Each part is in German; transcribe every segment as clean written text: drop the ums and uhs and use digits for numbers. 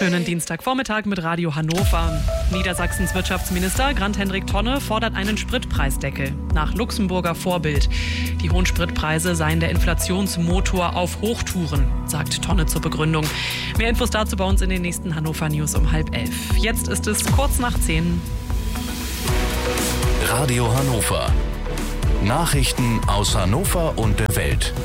Schönen Dienstagvormittag mit Radio Hannover. Niedersachsens Wirtschaftsminister Grant-Hendrik Tonne fordert einen Spritpreisdeckel nach Luxemburger Vorbild. Die hohen Spritpreise seien der Inflationsmotor auf Hochtouren, sagt Tonne zur Begründung. Mehr Infos dazu bei uns in den nächsten Hannover News um 10:30. Jetzt ist es kurz nach 10. Radio Hannover. Nachrichten aus Hannover und der Welt.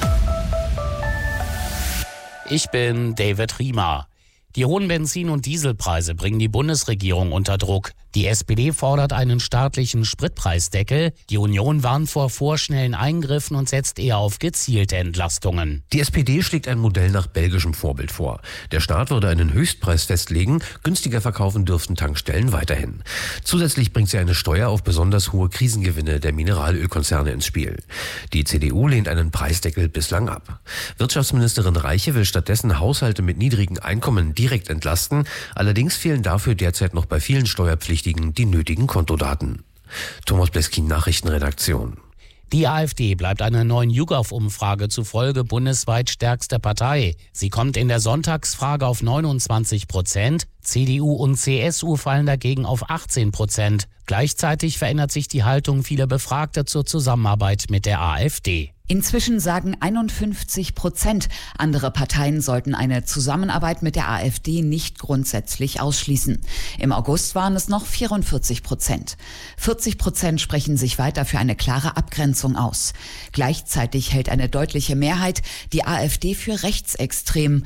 Ich bin David Riemer. Die hohen Benzin- und Dieselpreise bringen die Bundesregierung unter Druck. Die SPD fordert einen staatlichen Spritpreisdeckel. Die Union warnt vor vorschnellen Eingriffen und setzt eher auf gezielte Entlastungen. Die SPD schlägt ein Modell nach belgischem Vorbild vor. Der Staat würde einen Höchstpreis festlegen, günstiger verkaufen dürften Tankstellen weiterhin. Zusätzlich bringt sie eine Steuer auf besonders hohe Krisengewinne der Mineralölkonzerne ins Spiel. Die CDU lehnt einen Preisdeckel bislang ab. Wirtschaftsministerin Reiche will stattdessen Haushalte mit niedrigen Einkommen direkt entlasten. Allerdings fehlen dafür derzeit noch bei vielen Steuerpflichtigen die nötigen Kontodaten. Thomas Bleskin, Nachrichtenredaktion. Die AfD bleibt einer neuen YouGov-Umfrage zufolge bundesweit stärkste Partei. Sie kommt in der Sonntagsfrage auf 29%. CDU und CSU fallen dagegen auf 18%. Gleichzeitig verändert sich die Haltung vieler Befragter zur Zusammenarbeit mit der AfD. Inzwischen sagen 51%, andere Parteien sollten eine Zusammenarbeit mit der AfD nicht grundsätzlich ausschließen. Im August waren es noch 44%. 40% sprechen sich weiter für eine klare Abgrenzung aus. Gleichzeitig hält eine deutliche Mehrheit die AfD für rechtsextrem.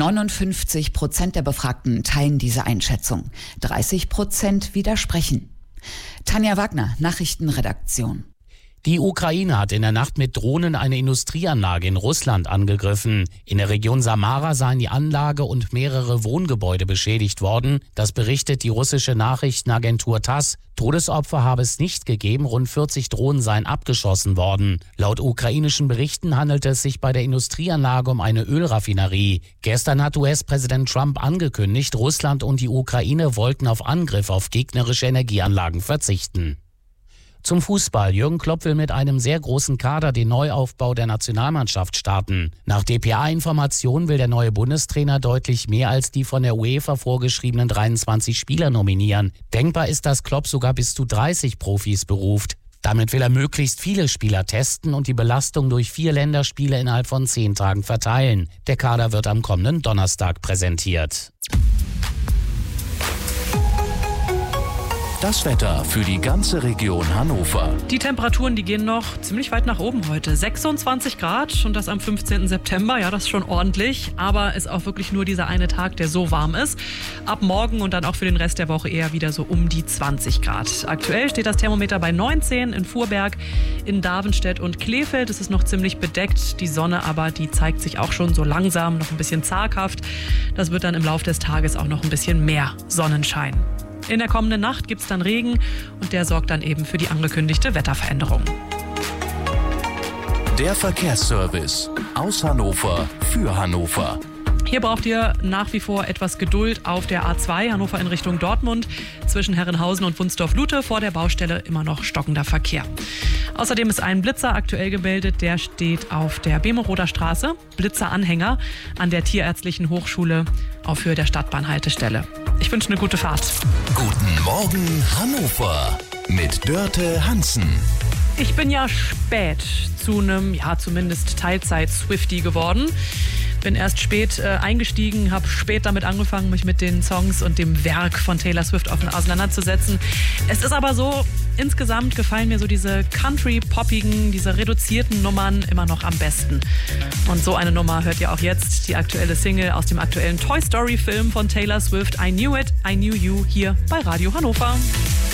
59% der Befragten teilen diese Einschätzung. 30% widersprechen. Tanja Wagner, Nachrichtenredaktion. Die Ukraine hat in der Nacht mit Drohnen eine Industrieanlage in Russland angegriffen. In der Region Samara seien die Anlage und mehrere Wohngebäude beschädigt worden. Das berichtet die russische Nachrichtenagentur TASS. Todesopfer habe es nicht gegeben, rund 40 Drohnen seien abgeschossen worden. Laut ukrainischen Berichten handelt es sich bei der Industrieanlage um eine Ölraffinerie. Gestern hat US-Präsident Trump angekündigt, Russland und die Ukraine wollten auf Angriff auf gegnerische Energieanlagen verzichten. Zum Fußball. Jürgen Klopp will mit einem sehr großen Kader den Neuaufbau der Nationalmannschaft starten. Nach dpa-Informationen will der neue Bundestrainer deutlich mehr als die von der UEFA vorgeschriebenen 23 Spieler nominieren. Denkbar ist, dass Klopp sogar bis zu 30 Profis beruft. Damit will er möglichst viele Spieler testen und die Belastung durch 4 Länderspiele innerhalb von 10 Tagen verteilen. Der Kader wird am kommenden Donnerstag präsentiert. Das Wetter für die ganze Region Hannover. Die Temperaturen, die gehen noch ziemlich weit nach oben heute. 26 Grad und das am 15. September. Ja, das ist schon ordentlich. Aber ist auch wirklich nur dieser eine Tag, der so warm ist. Ab morgen und dann auch für den Rest der Woche eher wieder so um die 20 Grad. Aktuell steht das Thermometer bei 19 in Fuhrberg, in Davenstedt und Kleefeld. Es ist noch ziemlich bedeckt. Die Sonne aber, die zeigt sich auch schon so langsam, noch ein bisschen zaghaft. Das wird dann im Laufe des Tages auch noch ein bisschen mehr Sonnenschein. In der kommenden Nacht gibt es dann Regen und der sorgt dann eben für die angekündigte Wetterveränderung. Der Verkehrsservice aus Hannover für Hannover. Hier braucht ihr nach wie vor etwas Geduld auf der A2 Hannover in Richtung Dortmund. Zwischen Herrenhausen und Wunsdorf-Lute vor der Baustelle immer noch stockender Verkehr. Außerdem ist ein Blitzer aktuell gemeldet, der steht auf der Bemeroder Straße. Blitzeranhänger an der Tierärztlichen Hochschule auf Höhe der Stadtbahnhaltestelle. Ich wünsche eine gute Fahrt. Guten Morgen Hannover mit Dörte Hansen. Ich bin ja spät zu einem, zumindest Teilzeit-Swiftie geworden. Bin erst spät eingestiegen, habe spät damit angefangen, mich mit den Songs und dem Werk von Taylor Swift auseinanderzusetzen. Es ist aber so, insgesamt gefallen mir so diese country-poppigen, diese reduzierten Nummern immer noch am besten. Und so eine Nummer hört ihr auch jetzt, die aktuelle Single aus dem aktuellen Toy Story-Film von Taylor Swift, I Knew It, I Knew You, hier bei Radio Hannover.